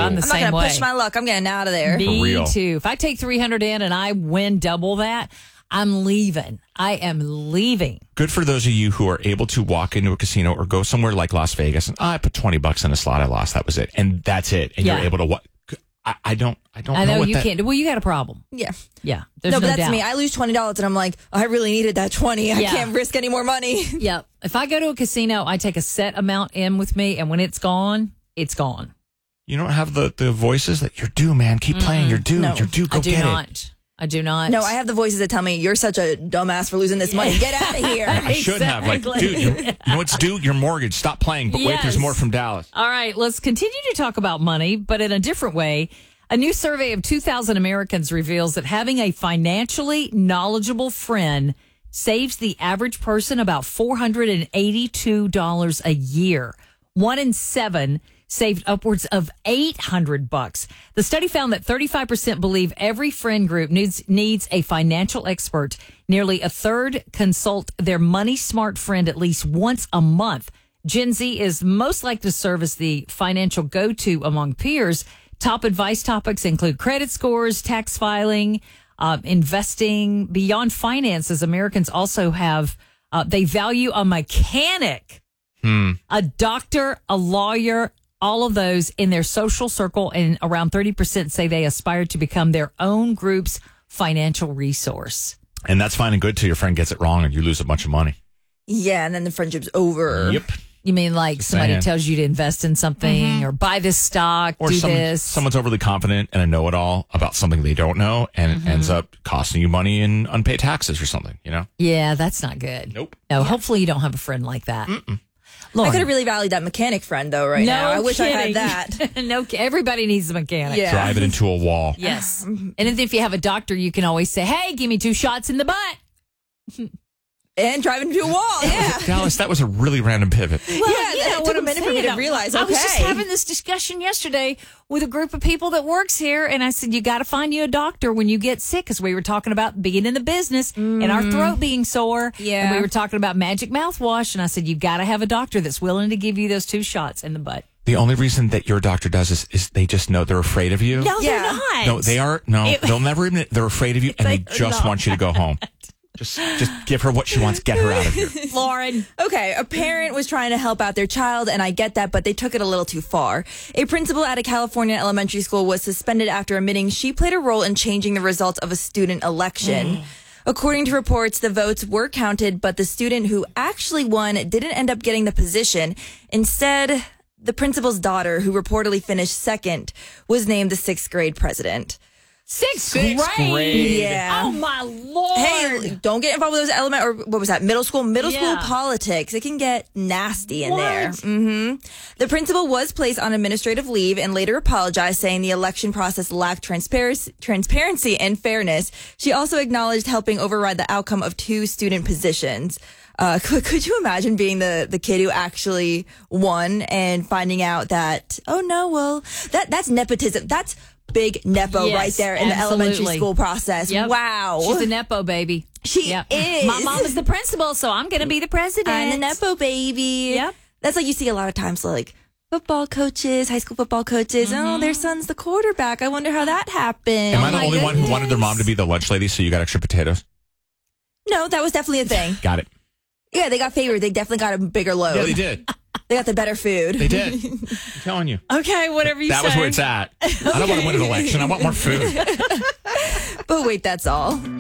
I'm the I'm not same going to way. push my luck. I'm getting out of there. Me real. too. If I take 300 in and I win double that, I'm leaving. I am leaving. Good for those of you who are able to walk into a casino or go somewhere like Las Vegas and I put $20 in a slot. I lost. That was it. And that's it. And Yeah. you're able to what? I don't I know what you that, can't. Well, you got a problem. Yeah. Yeah. There's No, but that's doubt. me. I lose $20 and I'm like, I really needed that 20. I Yeah. can't risk any more money. Yeah. If I go to a casino, I take a set amount in with me, and when it's gone, it's gone. You don't have the voices that you're due, man. Keep playing. You're due. No. You're due. Go I do get not. it. I do not. No, I have the voices that tell me, you're such a dumbass for losing this money. Get out of here. I should have. Like, Exactly. dude, you know what's due? Your mortgage. Stop playing. But wait, there's Yes. more from Dallas. All right, let's continue to talk about money, but in a different way. A new survey of 2,000 Americans reveals that having a financially knowledgeable friend saves the average person about $482 a year. 1 in 7 saved upwards of $800. The study found that 35% believe every friend group needs a financial expert. Nearly a third consult their money smart friend at least once a month. Gen Z is most likely to serve as the financial go-to among peers. Top advice topics include credit scores, tax filing, investing. Beyond finances, Americans also have, they value a mechanic, a doctor, a lawyer, all of those in their social circle. And around 30% say they aspire to become their own group's financial resource. And that's fine and good till your friend gets it wrong and you lose a bunch of money. Yeah, and then the friendship's over. Yep. You mean like somebody saying. tells you to invest in something or buy this stock, Or do this? someone's overly confident and a know-it-all about something they don't know, and it ends up costing you money in unpaid taxes or something, you know? Yeah, that's not good. Nope. No, hopefully you don't have a friend like that. I Lauren. could have really valued that mechanic friend, though, right now. I wish I had that. No, everybody needs a mechanic. Yeah. Drive it into a wall. Yes. And then if you have a doctor, you can always say, hey, give me 2 shots in the butt. And driving to a wall, yeah. Dallas, that was a really random pivot. Yeah, it took a minute for me to saying. realize, I was just okay. having this discussion yesterday with a group of people that works here, and I said, you got to find you a doctor when you get sick, because we were talking about being in the business and our throat being sore. Yeah. And we were talking about magic mouthwash, and I said, you got to have a doctor that's willing to give you those 2 shots in the butt. The only reason that your doctor does is they just know they're afraid of you. No, Yeah. they're not. No, they are. No, they'll never admit they're afraid of you, and they just want you to go home. Just give her what she wants. Get her out of here. Lauren. Okay, a parent was trying to help out their child, and I get that, but they took it a little too far. A principal at a California elementary school was suspended after admitting she played a role in changing the results of a student election. According to reports, the votes were counted, but the student who actually won didn't end up getting the position. Instead, the principal's daughter, who reportedly finished second, was named the 6th grade president. Sixth grade. Yeah. Oh, my Lord. Hey, don't get involved with those middle school Yeah. politics. It can get nasty in What? there. The principal was placed on administrative leave and later apologized, saying the election process lacked transparency and fairness. She also acknowledged helping override the outcome of 2 student positions. Could you imagine being the kid who actually won and finding out that, oh no, well, that's nepotism. That's big nepo Yes, right there in the absolutely. elementary school process. Yep. Wow. She's a Nepo baby. She is. My mom is the principal, so I'm going to be the president. I'm the Nepo baby. Yep. That's like you see a lot of times, like football coaches, high school football coaches. Oh, their son's the quarterback. I wonder how that happened. Am I the my only one who wanted their mom to goodness. be the lunch lady so you got extra potatoes? No, that was definitely a thing. Got it. Yeah, they got favored. They definitely got a bigger load. Yeah, they did. They got the better food. They did. I'm telling you. Okay, whatever you That say. was where it's at. I don't want to win an election. I want more food. But wait, that's all.